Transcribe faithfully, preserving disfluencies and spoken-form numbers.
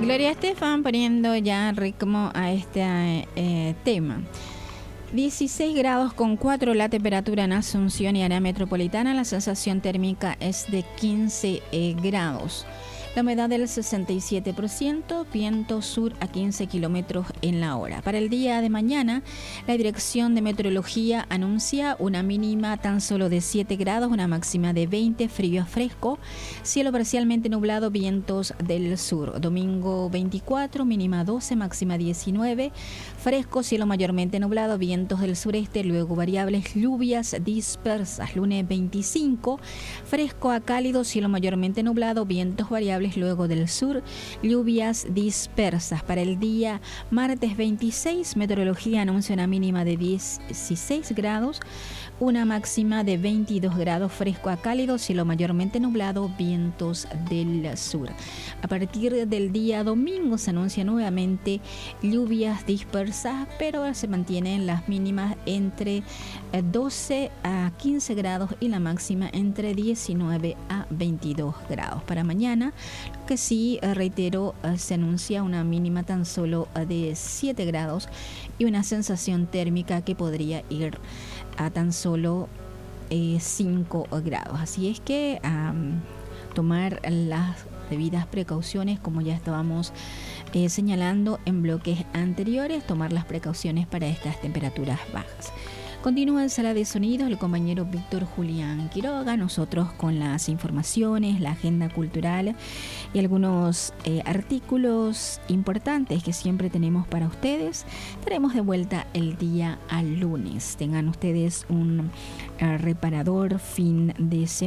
Gloria Estefan poniendo ya ritmo a este eh, tema. dieciséis grados con cuatro la temperatura en Asunción y área metropolitana. La sensación térmica es de quince eh, grados. La humedad del sesenta y siete por ciento, viento sur a quince kilómetros en la hora. Para el día de mañana, la Dirección de Meteorología anuncia una mínima tan solo de siete grados, una máxima de veinte, frío a fresco, cielo parcialmente nublado, vientos del sur. Domingo veinticuatro, mínima doce, máxima diecinueve, fresco, cielo mayormente nublado, vientos del sureste, luego variables lluvias dispersas. Lunes veinticinco, fresco a cálido, cielo mayormente nublado, vientos variables luego del sur, lluvias dispersas. Para el día martes veintiséis, meteorología anuncia una mínima de dieciséis grados, una máxima de veintidós grados, fresco a cálido, cielo mayormente nublado, vientos del sur. A partir del día domingo se anuncia nuevamente lluvias dispersas, pero se mantienen las mínimas entre doce a quince grados y la máxima entre diecinueve a veintidós grados. Para mañana, lo que sí, reitero, se anuncia una mínima tan solo de siete grados y una sensación térmica que podría ir a tan solo eh, cinco grados. Así es que um, tomar las debidas precauciones, como ya estábamos eh, señalando en bloques anteriores, tomar las precauciones para estas temperaturas bajas. Continúa en Sala de Sonidos el compañero Víctor Julián Quiroga, nosotros con las informaciones, la agenda cultural y algunos eh, artículos importantes que siempre tenemos para ustedes. Estaremos de vuelta el día al lunes. Tengan ustedes un eh, reparador fin de semana.